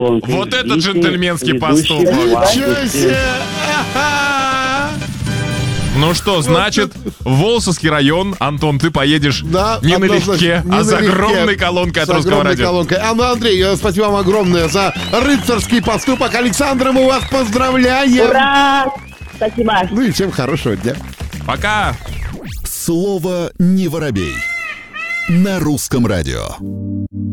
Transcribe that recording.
Вот это джентльменский поступок. Ничего себе! Ну что, значит, в Волжский район, Антон, ты поедешь не налегке, а с огромной колонкой от Русского радио. Андрей, спасибо вам огромное за рыцарский поступок. Александра, мы вас поздравляем. Ура! Спасибо. Ну и всем хорошего дня. Пока. Слово «не воробей» на Русском радио.